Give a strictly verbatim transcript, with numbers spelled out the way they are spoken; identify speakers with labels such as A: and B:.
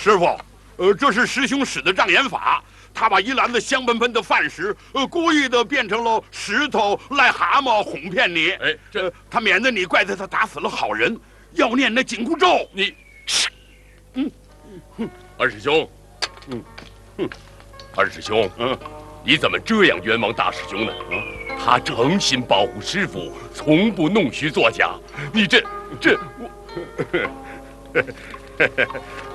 A: 师傅，呃，这是师兄使的障眼法。他把一篮子香喷喷的饭食，呃，故意的变成了石头、癞蛤蟆，哄骗你。
B: 哎，这、呃、
A: 他免得你怪罪他打死了好人，要念那紧箍咒。
B: 你，嗯，哼，二师兄，嗯，哼，二师兄，嗯，你怎么这样冤枉大师兄呢？嗯，他诚心保护师傅，从不弄虚作假。你这这我。